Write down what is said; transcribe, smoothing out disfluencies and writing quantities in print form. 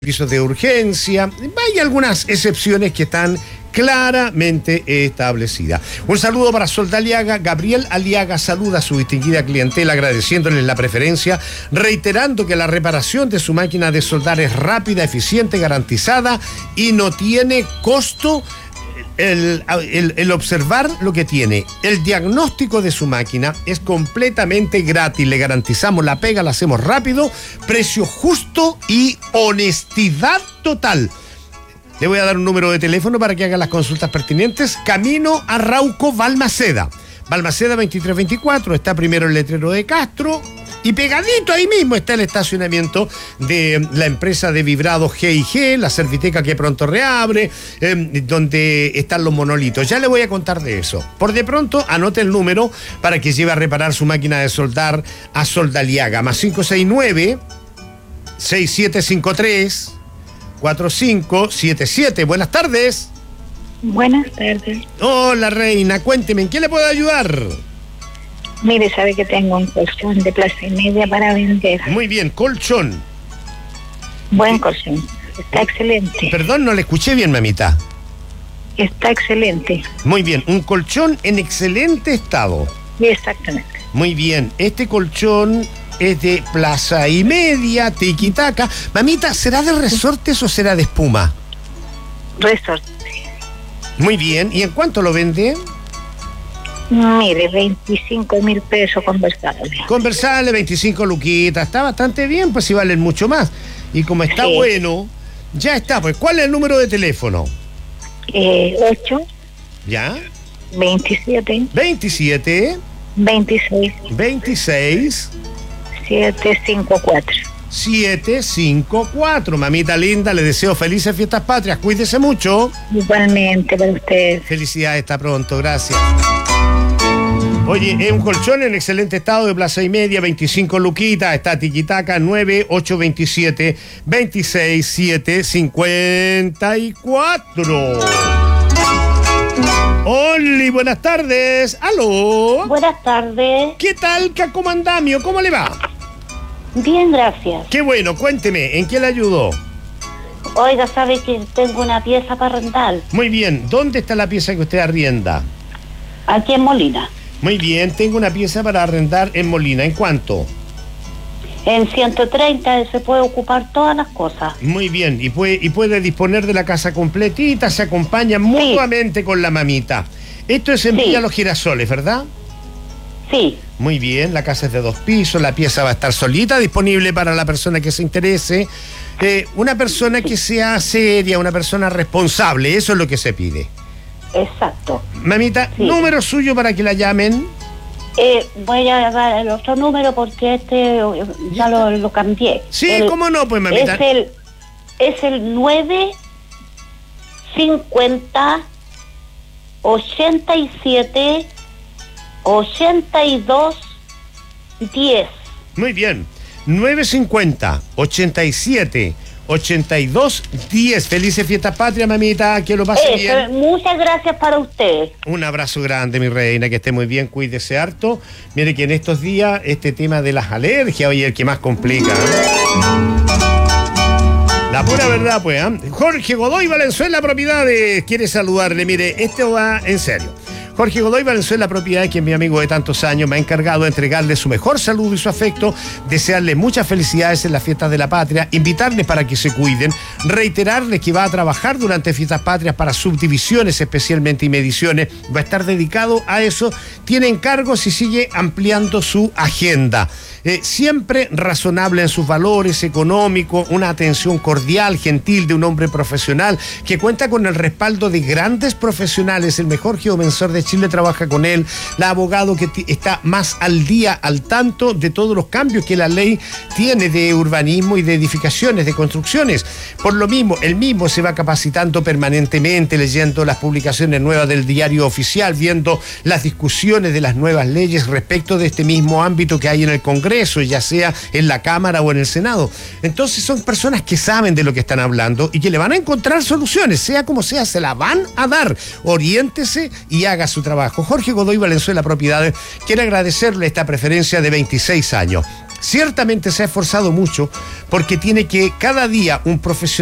pisos de urgencia. Hay algunas excepciones que están claramente establecidas. Un saludo para Sol de Aliaga. Gabriel Aliaga saluda a su distinguida clientela agradeciéndoles la preferencia, reiterando que la reparación de su máquina de soldar es rápida, eficiente, garantizada y no tiene costo. El observar lo que tiene, el diagnóstico de su máquina es completamente gratis, le garantizamos la pega, la hacemos rápido, precio justo y honestidad total. Le voy a dar un número de teléfono para que haga las consultas pertinentes. Camino a Rauco, Balmaceda 2324, está primero el letrero de Castro y pegadito ahí mismo está el estacionamiento de la empresa de vibrados G&G, la Serviteca que pronto reabre, donde están los monolitos. Ya le voy a contar de eso. Por de pronto, anote el número para que lleve a reparar su máquina de soldar a Sol de Aliaga, más 569-6753-4577. Buenas tardes. Buenas tardes. Hola, reina. Cuénteme, ¿en qué le puedo ayudar? Mire, sabe que tengo un colchón de Plaza y Media para vender. Muy bien, colchón. Buen colchón. Está excelente. Perdón, no le escuché bien, mamita. Está excelente. Muy bien, un colchón en excelente estado. Exactamente. Muy bien, este colchón es de Plaza y Media, tiquitaca. Mamita, ¿será de resortes o será de espuma? Resorte. Muy bien, ¿y en cuánto lo vende? Mire, 25.000 pesos conversables. Conversable, 25 luquitas. Está bastante bien, pues si valen mucho más. Y como está sí. Bueno, ya está. Pues, ¿cuál es el número de teléfono? 8. ¿Ya? 27. 27. 26. 26. 754. 754. Mamita linda, le deseo felices fiestas patrias. Cuídese mucho. Igualmente para usted. Felicidades, hasta pronto. Gracias. Oye, es un colchón en excelente estado de Plaza y Media, 25 luquitas, está tiquitaca, 9827 26754. Hola, buenas tardes. ¿Aló? Buenas tardes. ¿Qué tal, Cacomandamio? ¿Cómo le va? Bien, gracias. Qué bueno, cuénteme, ¿en qué le ayudó? Oiga, sabe que tengo una pieza para arrendar. Muy bien, ¿dónde está la pieza que usted arrienda? Aquí en Molina. Muy bien, tengo una pieza para arrendar en Molina. ¿En cuánto? En 130 se puede ocupar todas las cosas. Muy bien, y puede disponer de la casa completita, se acompañan mutuamente con la mamita. Esto es en Villa Los Girasoles, ¿verdad? Sí. Muy bien, la casa es de 2 pisos, la pieza va a estar solita, disponible para la persona que se interese. Una persona que sea seria, una persona responsable, eso es lo que se pide. Exacto. Mamita, número suyo para que la llamen. Voy a dar el otro número porque ya lo cambié. Sí, ¿cómo no? Pues, mamita. Es el 950 87 82 10. Muy bien. 950 87 82 10. Felices fiestas patrias, mamita, que lo pase bien. Muchas gracias para usted. Un abrazo grande, mi reina, que esté muy bien, cuídese harto. Mire que en estos días este tema de las alergias, oye, el que más complica, La pura verdad, pues, Jorge Godoy Valenzuela Propiedades quiere saludarle. Mire, esto va en serio. Jorge Godoy Valenzuela Propiedades, que es mi amigo de tantos años, me ha encargado de entregarle su mejor saludo y su afecto, desearle muchas felicidades en las fiestas de la patria, invitarles para que se cuiden, reiterarles que va a trabajar durante fiestas patrias para subdivisiones especialmente y mediciones, va a estar dedicado a eso, tiene encargos y sigue ampliando su agenda. Siempre razonable en sus valores económicos, una atención cordial, gentil de un hombre profesional que cuenta con el respaldo de grandes profesionales. El mejor geomensor de Chile trabaja con él, la abogado que está más al día, al tanto de todos los cambios que la ley tiene de urbanismo y de edificaciones, de construcciones. Por lo mismo, él mismo se va capacitando permanentemente, leyendo las publicaciones nuevas del diario oficial, viendo las discusiones de las nuevas leyes respecto de este mismo ámbito que hay en el Congreso, ya sea en la Cámara o en el Senado. Entonces son personas que saben de lo que están hablando y que le van a encontrar soluciones, sea como sea, se la van a dar. Oriéntese y haga su trabajo. Jorge Godoy Valenzuela Propiedades quiere agradecerle esta preferencia de 26 años. Ciertamente se ha esforzado mucho porque tiene que cada día un profesional